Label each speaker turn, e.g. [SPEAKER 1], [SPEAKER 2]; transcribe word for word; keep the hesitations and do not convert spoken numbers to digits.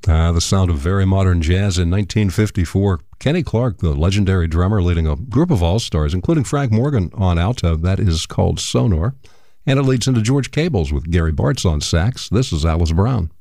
[SPEAKER 1] Uh, the sound of very modern jazz in nineteen fifty-four. Kenny Clark, the legendary drummer, leading a group of all-stars, including Frank Morgan on alto. That is called Sonor. And it leads into George Cables with Gary Bartz on sax. This is Alice Brown.